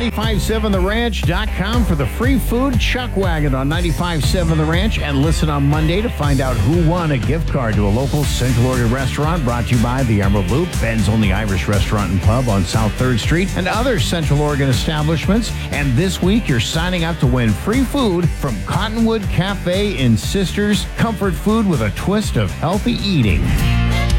957theranch.com for the free food chuck wagon on 95.7 The Ranch, and listen on Monday to find out who won a gift card to a local Central Oregon restaurant brought to you by the Emerald Loop, Ben's Only Irish Restaurant and Pub on South 3rd Street, and other Central Oregon establishments. And this week, you're signing up to win free food from Cottonwood Cafe in Sisters, comfort food with a twist of healthy eating.